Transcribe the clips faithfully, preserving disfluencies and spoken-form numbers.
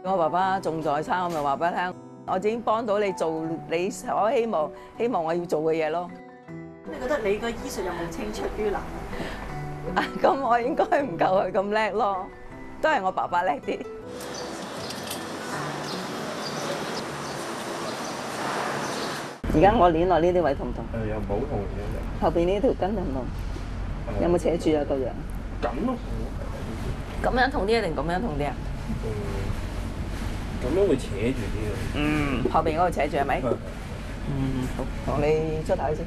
我爸爸仲在生，我咪話俾你聽，我已經幫到你做你所希望希望我要做嘅嘢咯。 你覺得你個醫術有冇青出於藍？ 啊，咁我應該唔夠佢咁叻咯，都係我爸爸叻啲。而家我捏落呢啲位痛唔痛？ 誒又冇痛嘅， 後邊呢條筋痛唔痛？有冇扯住啊個樣？ 咁咯。 咁樣痛啲定咁樣痛啲啊？ 誒，咁樣會扯住啲嘅。 嗯，後邊嗰度扯住係咪？ 係。 嗯，好，同你出睇先。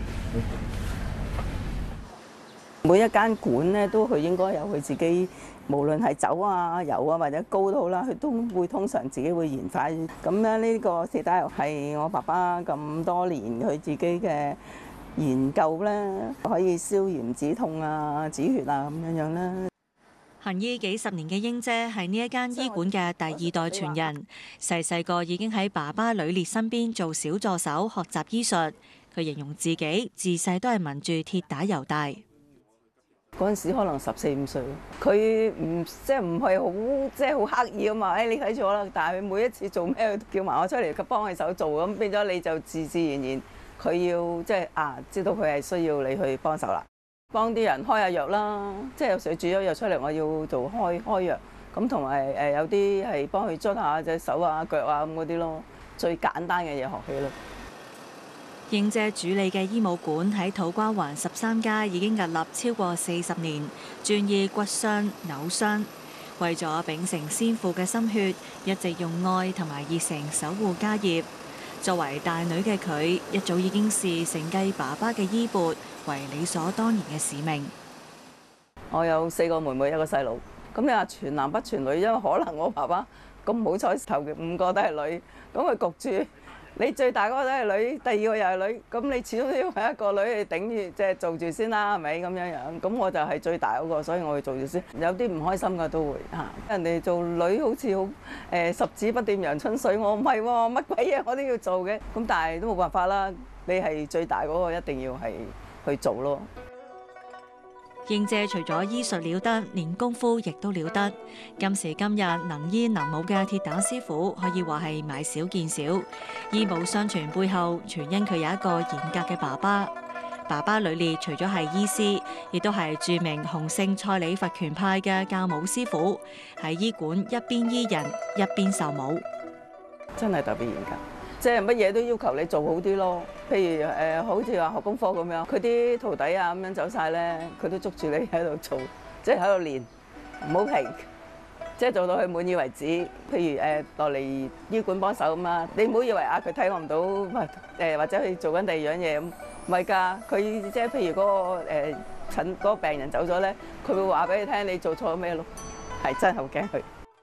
每一間館咧，都佢應該有佢自己，無論係酒啊、油啊或者膏都好啦，佢都會通常自己會研發。咁樣呢個鐵打油係我爸爸咁多年佢自己嘅研究咧，可以消炎止痛啊、止血啊咁樣樣啦。 行醫幾十年嘅英姐係呢一間醫館嘅第二代傳人，細細個已經喺爸爸呂烈身邊做小助手學習醫術。佢形容自己自細都係聞住鐵打油大。 嗰陣時可能十四五歲，佢唔即係唔係好即係好刻意啊嘛。誒、哎，你睇咗啦，但係佢每一次做咩，佢都叫埋我出嚟，佢幫佢手做，咁變咗你就自自然然佢要即係啊，知道佢係需要你去幫手啦。幫啲人開下藥啦，即係有時煮咗藥出嚟，我要做開開藥，咁同埋誒有啲係幫佢捽下隻手啊、腳啊咁嗰啲咯，最簡單嘅嘢學起咯。 英姐主理嘅醫務館喺土瓜灣十三街已經屹立超過四十年，專醫骨傷、扭傷。為咗秉承先父嘅心血，一直用愛同埋熱誠守護家業。作為大女嘅佢，一早已經視承繼爸爸嘅衣缽為理所當然嘅使命。 我有四個妹妹，一個細佬。咁你話傳男不傳女，因為可能我爸爸咁好彩，頭五個都係女，咁佢焗住。你最大嗰個都係女，第二個又係女，咁你始終都要揾一個女去頂住，即係做住先啦，係咪咁樣樣？咁我就係最大嗰個，所以我去做住先。有啲唔開心嘅都會嚇，人哋做女好似好誒十指不掂陽春水，我唔係喎，乜鬼嘢我都要做嘅。咁但係都冇辦法啦，你係最大嗰個，一定要係去做咯。 英姐除咗醫術了得，連功夫亦都了得。今時今日能醫能武嘅鐵打師傅，可以話係買少見少。醫武相傳背後，全因佢有一個嚴格嘅爸爸。爸爸呂烈除咗係醫師，亦都係著名洪聖蔡李佛拳派嘅教武師傅，喺醫館一邊醫人一邊授武。 真係特別嚴格。即係乜嘢都要求你做好啲咯，譬如誒、呃，好似話學功課咁樣，佢啲徒弟啊咁樣走晒咧，佢都捉住你喺度做，即係喺度練，唔好停，即係做到佢滿意為止。譬如誒落嚟醫館幫手咁啊，你唔好以為啊佢睇我唔到，誒、呃、或者佢做緊第二樣嘢咁，唔係㗎，佢即係譬如嗰、那個誒診嗰個病人走咗咧，佢會話俾你聽你做錯咩咯，係真係好驚佢。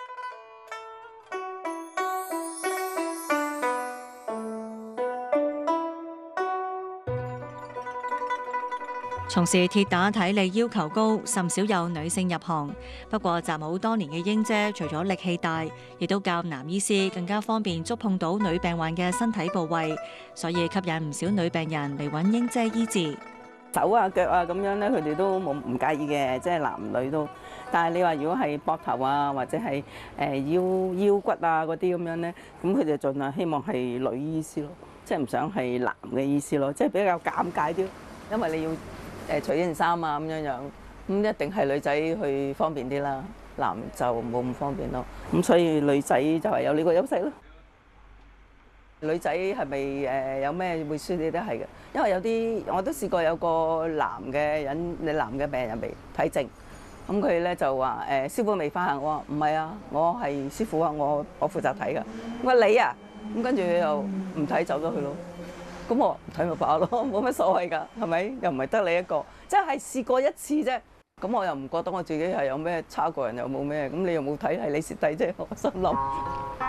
從事鐵打體力要求高，甚少有女性入行。不過習武多年嘅英姐，除咗力氣大，亦都較男醫師更加方便觸碰到女病患嘅身體部位，所以吸引唔少女病人嚟揾英姐醫治。 手啊腳啊咁樣咧，佢哋都冇唔介意嘅，即係男女都。但係你話如果係膊頭啊，或者係誒腰腰骨啊嗰啲咁樣咧，咁佢哋盡量希望係女醫師咯，即係唔想係男嘅醫師咯，即係比較尷尬啲，因為你要。誒除件衫啊咁樣樣，咁一定係女仔去方便啲啦，男就冇咁方便咯。咁所以女仔就係有呢個優勢咯。女仔係咪誒有咩會輸啲都係嘅？因為有啲我都試過有個男嘅人，你男嘅病人嚟睇症，咁佢咧就話誒師傅未翻啊，我話唔係啊，我係師傅啊，我我負責睇㗎。我話你啊，咁跟住佢又唔睇走咗去咯。咁我睇咪罷咯，冇乜所謂㗎，係咪？又唔係得你一個，即係試過一次啫。咁我又唔覺得我自己係有咩差過人，又冇咩。咁你又冇睇，係你蝕底啫。我心諗。